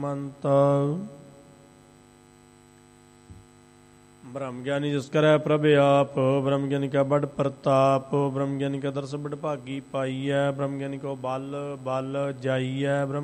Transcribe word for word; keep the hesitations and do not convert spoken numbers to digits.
ਮੰਤ ਬ੍ਰਹਮ ਗਿਆਨੀ ਜਿਸ ਕਰੈ ਪ੍ਰਭ ਆਪ, ਬ੍ਰਹਮ ਗਿਆਨੀ ਕਾ ਬੜ ਪ੍ਰਤਾਪ, ਬ੍ਰਹਮ ਗਿਆਨੀ ਕਾ ਦਰਸ ਬੜ ਭਾਗੀ ਪਾਈਐ, ਬ੍ਰਹਮ ਗਿਆਨੀ ਕੋ ਬਲ ਬਲ ਜਾਈਐ, ਬ੍ਰਹਮ